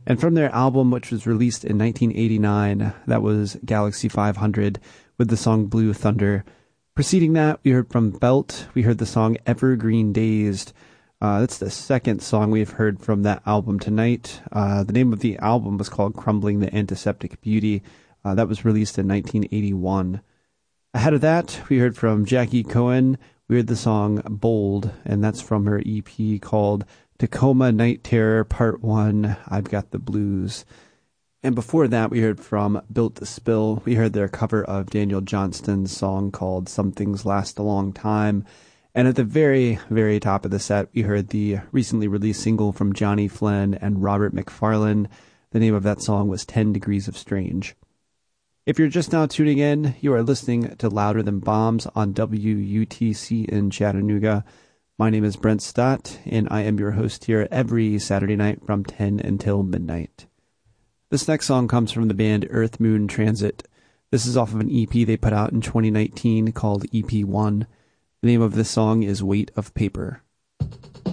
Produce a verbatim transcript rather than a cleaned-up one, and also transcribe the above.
And from their album, which was released in nineteen eighty-nine, that was Galaxy five hundred with the song Blue Thunder. Preceding that, we heard from Belt. We heard the song Evergreen Dazed. Uh, that's the second song we've heard from that album tonight. Uh, the name of the album was called Crumbling the Antiseptic Beauty. Uh, that was released in nineteen eighty-one. Ahead of that, we heard from Jackie Cohen. We heard the song Bold, and that's from her E P called Tacoma Night Terror Part one, I've Got the Blues. And before that, we heard from Built to Spill. We heard their cover of Daniel Johnston's song called Some Things Last a Long Time. And at the very, very top of the set, we heard the recently released single from Johnny Flynn and Robert McFarlane. The name of that song was ten Degrees of Strange. If you're just now tuning in, you are listening to Louder Than Bombs on W U T C in Chattanooga. My name is Brent Stott, and I am your host here every Saturday night from ten until midnight. This next song comes from the band Earth Moon Transit. This is off of an E P they put out in twenty nineteen called E P one. The name of this song is Weight of Paper.